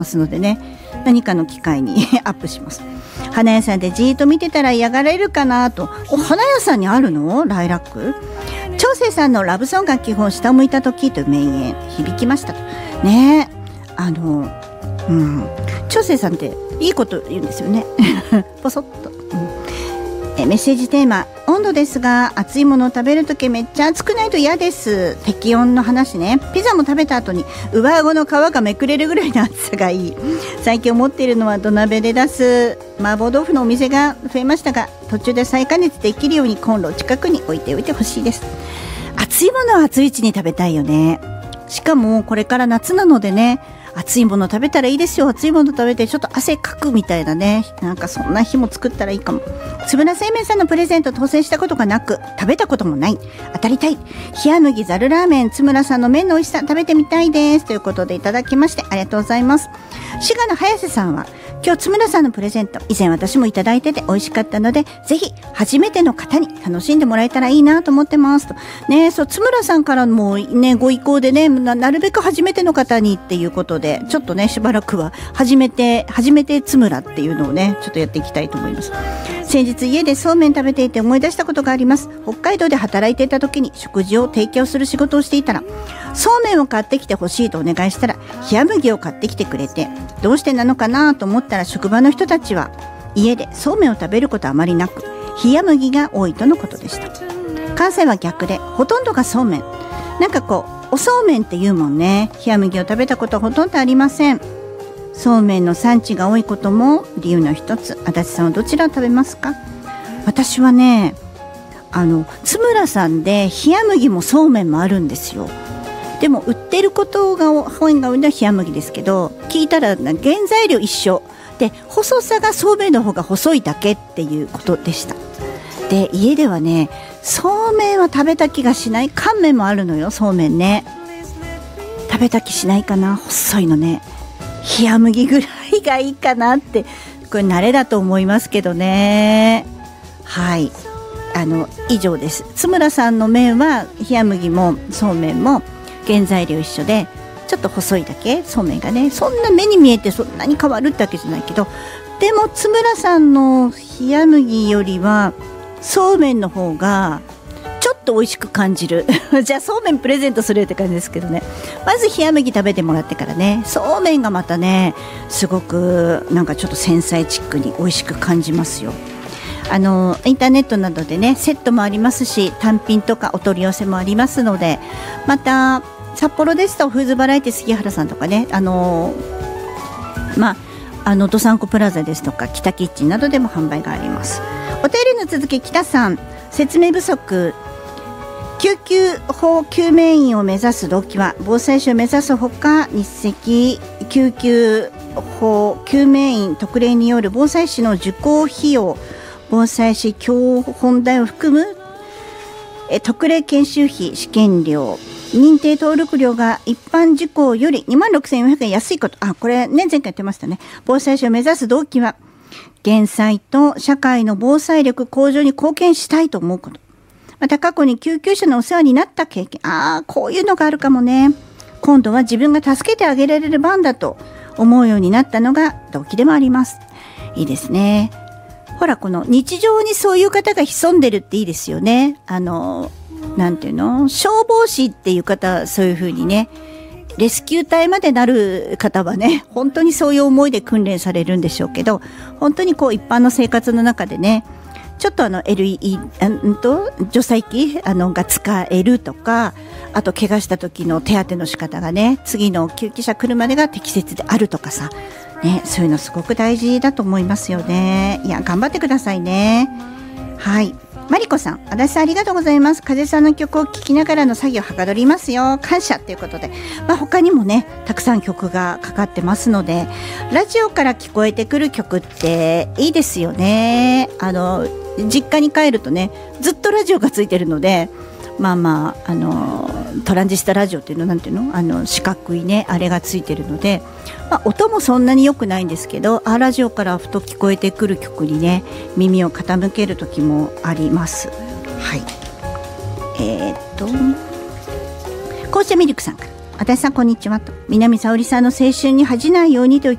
ますのでね、何かの機会にアップします。花屋さんでじーっと見てたら嫌がられるかなと。花屋さんにあるのライラック。長生さんのラブソングが基本下を向いた時という名言響きましたとね。長生さんっていいこと言うんですよねポソッと、メッセージテーマ、温度ですが熱いものを食べるときめっちゃ熱くないと嫌です。適温の話ね。ピザも食べた後に上顎の皮がめくれるぐらいの熱さがいい。最近思っているのは土鍋で出す麻婆豆腐のお店が増えましたが、途中で再加熱できるようにコンロを近くに置いておいてほしいです。熱いものは熱いうちに食べたいよね。しかもこれから夏なのでね、熱いもの食べたらいいですよ。熱いもの食べてちょっと汗かくみたいなね、なんかそんな日も作ったらいいかも。つぶら製麺さんのプレゼント当選したことがなく、食べたこともない。当たりたい。冷麦ざるラーメン、つむらさんの麺の美味しさ食べてみたいですということでいただきまして、ありがとうございます。滋賀の早瀬さんは、今日つむらさんのプレゼント以前私もいただいてて美味しかったので、ぜひ初めての方に楽しんでもらえたらいいなと思ってますとね。そう、つむらさんからもね、ご意向でね、なるべく初めての方にっていうことで、ちょっとねしばらくは初めてつむらっていうのをねちょっとやっていきたいと思います。先日家でそうめん食べていて思い出したことがあります。北海道で働いていた時に食事を提供する仕事をしていたら、そうめんを買ってきてほしいとお願いしたら冷麦を買ってきてくれて、どうしてなのかなと思ったら、職場の人たちは家でそうめんを食べることはあまりなく、冷麦が多いとのことでした。関西は逆でほとんどがそうめん。なんかこうおそうめんって言うもんね。冷麦を食べたことはほとんどありません。そうめんの産地が多いことも理由の一つ。足立さんはどちらを食べますか？私はね、つむらさんで冷麦もそうめんもあるんですよ。でも売ってることが本が多いのは冷麦ですけど、聞いたら原材料一緒で、細さがそうめんの方が細いだけっていうことでした。で、家ではね、そうめんは食べた気がしない。乾麺もあるのよ、そうめんね。食べた気しないかな、細いのね。冷麦ぐらいがいいかなって、これ慣れだと思いますけどね。はい、以上です。つむらさんの麺は冷麦もそうめんも原材料一緒で、ちょっと細いだけ。そうめんがね、そんな目に見えてそんなに変わるってわけじゃないけど、でもつむらさんの冷麦よりはそうめんの方がちょっと美味しく感じるじゃあそうめんプレゼントするって感じですけどね。まず冷麦食べてもらってからね、そうめんがまたねすごくなんかちょっと繊細チックに美味しく感じますよ。インターネットなどでねセットもありますし、単品とかお取り寄せもありますので、また札幌ですとフーズバラエティ杉原さんとかね、どさんこプラザですとか北キッチンなどでも販売があります。お便りの続き、北さん、説明不足。救急法救命員を目指す動機は防災士を目指すほか、日赤救急法救命員特例による防災士の受講費用、防災士教本代を含む特例研修費、試験料、認定登録料が一般受講より 26,400 円安いこと。これね、前回言ってましたね。防災士を目指す動機は減災と社会の防災力向上に貢献したいと思うこと。また過去に救急車のお世話になった経験。こういうのがあるかもね。今度は自分が助けてあげられる番だと思うようになったのが動機でもあります。いいですね。ほら、この日常にそういう方が潜んでるっていいですよね。なんていうの、消防士っていう方、そういう風にね、レスキュー隊までなる方はね、本当にそういう思いで訓練されるんでしょうけど、本当にこう一般の生活の中でね、ちょっとLE 除細機が使えるとか、あと怪我した時の手当ての仕方がね、次の救急車来るまでが適切であるとかさ、ね、そういうのすごく大事だと思いますよね。いや、頑張ってくださいね。はい。マリコさん、足立さんありがとうございます。風さんの曲を聴きながらの作業はかどりますよ。感謝ということで、他にもね、たくさん曲がかかってますので、ラジオから聞こえてくる曲っていいですよね。実家に帰るとね、ずっとラジオがついてるので、トランジスタラジオっていうの、なんていうの、四角いね、あれがついてるので、音もそんなに良くないんですけど、ラジオからふと聞こえてくる曲にね、耳を傾ける時もあります。はい。紅茶ミルクさんから、足立さんこんにちはと、南沙織さんの青春に恥じないようにという